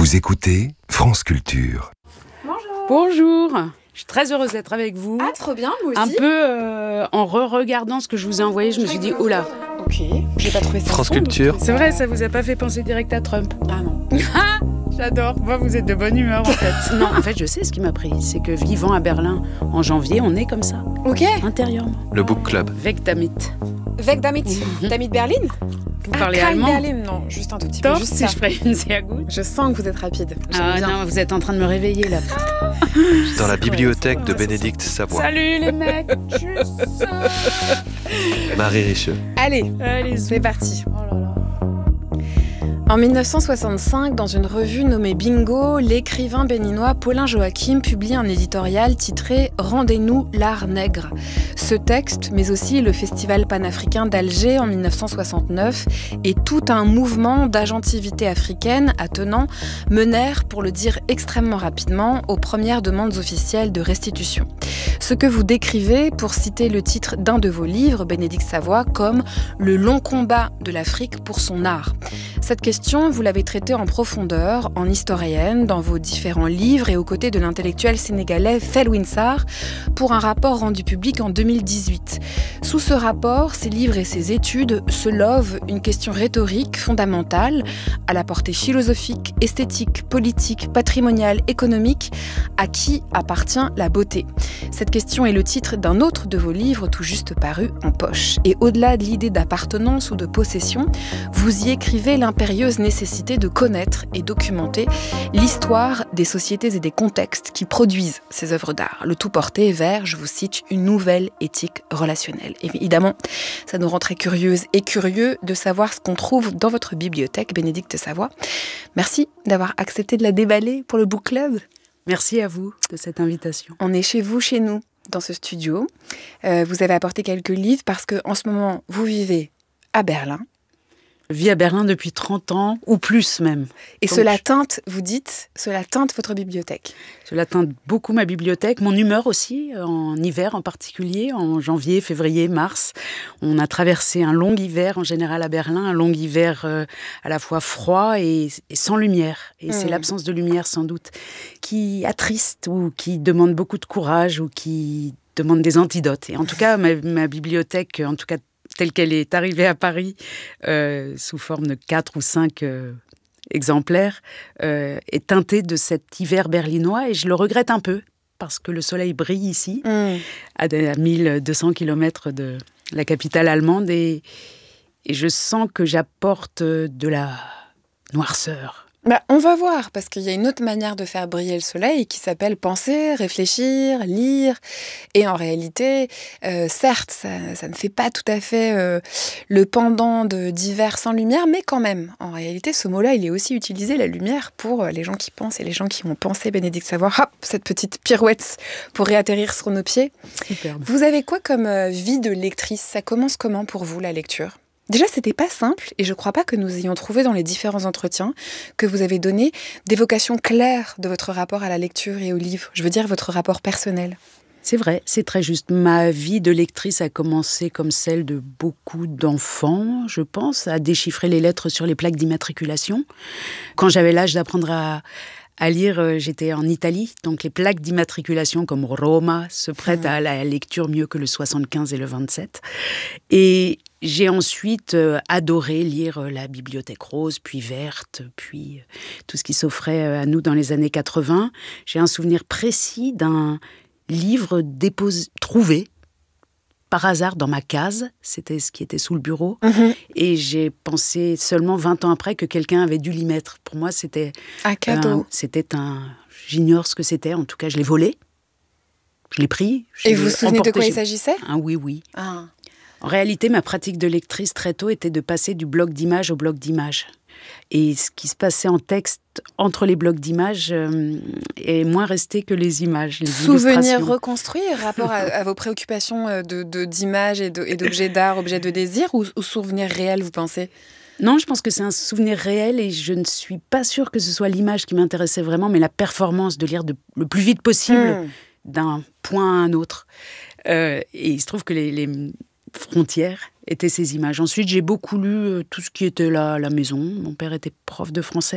Vous écoutez France Culture. Bonjour. Je suis très heureuse d'être avec vous. Ah, trop bien, moi aussi. Un peu en re-regardant ce que je vous ai envoyé, je me suis dit, oh là. Ok, j'ai pas trouvé ça. France sombre. Culture. C'est vrai, ça vous a pas fait penser direct à Trump? Ah non. J'adore. Moi, vous êtes de bonne humeur, en fait. Non, en fait, je sais ce qui m'a pris. C'est que vivant à Berlin en janvier, on est comme ça, Ok. intérieurement. Le Book Club. Weg damit. Weg damit. Damit Berlin. Vous parlez Kein allemand? Berlin, non, juste un tout petit peu, Top, juste si ça. je ferais une sehr gut. Je sens que vous êtes rapide. J'aime Ah bien. non, vous êtes en train de me réveiller, là. Dans la bibliothèque de Bénédicte Savoie. Salut, les mecs. Marie Richeux. Allez, Allez, c'est parti. Oh là là. En 1965, dans une revue nommée Bingo, l'écrivain béninois Paulin Joachim publie un éditorial titré « Rendez-nous l'art nègre ». Ce texte, mais aussi le Festival panafricain d'Alger en 1969 et tout un mouvement d'agentivité africaine attenant menèrent, pour le dire extrêmement rapidement, aux premières demandes officielles de restitution. Ce que vous décrivez, pour citer le titre d'un de vos livres, Bénédicte Savoie, comme « le long combat de l'Afrique pour son art ». Cette question, vous l'avez traitée en profondeur, en historienne, dans vos différents livres et aux côtés de l'intellectuel sénégalais Felwine Sarr, pour un rapport rendu public en 2018. Sous ce rapport, ses livres et ses études se lovent une question rhétorique fondamentale, à la portée philosophique, esthétique, politique, patrimoniale, économique, à qui appartient la beauté. Cette question est le titre d'un autre de vos livres tout juste paru en poche. Et au-delà de l'idée d'appartenance ou de possession, vous y écrivez l'impérieuse nécessité de connaître et documenter l'histoire des sociétés et des contextes qui produisent ces œuvres d'art. Le tout porté vers, je vous cite, une nouvelle éthique relationnelle. Évidemment, ça nous rend très curieuses et curieux de savoir ce qu'on trouve dans votre bibliothèque, Bénédicte Savoie. Merci d'avoir accepté de la déballer pour le Book Club. Merci à vous de cette invitation. On est chez vous, chez nous, dans ce studio. Vous avez apporté quelques livres parce qu'en ce moment, vous vivez à Berlin. Je vis à Berlin depuis 30 ans, ou plus même. Et Donc, cela teinte, vous dites, cela teinte votre bibliothèque. Cela teinte beaucoup ma bibliothèque, mon humeur aussi, en hiver en particulier, en janvier, février, mars. On a traversé un long hiver en général à Berlin, un long hiver à la fois froid et sans lumière. Et c'est l'absence de lumière sans doute qui attriste ou qui demande beaucoup de courage ou qui demande des antidotes. Et en tout cas, ma bibliothèque, en tout cas telle qu'elle est arrivée à Paris, sous forme de 4 ou 5 exemplaires, est teintée de cet hiver berlinois. Et je le regrette un peu, parce que le soleil brille ici, à 1200 km de la capitale allemande. Et je sens que j'apporte de la noirceur. On va voir, parce qu'il y a une autre manière de faire briller le soleil qui s'appelle penser, réfléchir, lire. Et en réalité, certes, ça ne fait pas tout à fait le pendant d'hiver sans lumière, mais quand même, en réalité, ce mot-là, il est aussi utilisé, la lumière, pour les gens qui pensent et les gens qui ont pensé Bénédicte Savoie. Hop, cette petite pirouette pour réatterrir sur nos pieds. Superbe. Vous avez quoi comme vie de lectrice? Ça commence comment pour vous, la lecture? Déjà, c'était pas simple, et je crois pas que nous ayons trouvé dans les différents entretiens que vous avez donné des vocations claires de votre rapport à la lecture et au livre. Je veux dire, votre rapport personnel. C'est vrai, c'est très juste. Ma vie de lectrice a commencé comme celle de beaucoup d'enfants, je pense, à déchiffrer les lettres sur les plaques d'immatriculation. Quand j'avais l'âge d'apprendre à lire, j'étais en Italie, donc les plaques d'immatriculation comme Roma se prêtent à la lecture mieux que le 75 et le 27. Et j'ai ensuite adoré lire la Bibliothèque rose, puis verte, puis tout ce qui s'offrait à nous dans les années 80. J'ai un souvenir précis d'un livre trouvé par hasard dans ma case, c'était ce qui était sous le bureau, et j'ai pensé seulement 20 ans après que quelqu'un avait dû l'y mettre. Pour moi, c'était un cadeau. J'ignore ce que c'était, en tout cas, je l'ai volé, je l'ai pris. Et vous vous souvenez de quoi il s'agissait? Oui. En réalité, ma pratique de lectrice très tôt était de passer du bloc d'images au bloc d'images. Et ce qui se passait en texte entre les blocs d'images est moins resté que les images, les Souvenir illustrations. Reconstruit, rapport à vos préoccupations d'images et d'objets d'art, objets de désir, ou souvenirs réels, vous pensez? Non, je pense que c'est un souvenir réel et je ne suis pas sûre que ce soit l'image qui m'intéressait vraiment, mais la performance de lire le plus vite possible d'un point à un autre. Et il se trouve que les frontières étaient ces images. Ensuite, j'ai beaucoup lu tout ce qui était là à la maison. Mon père était prof de français.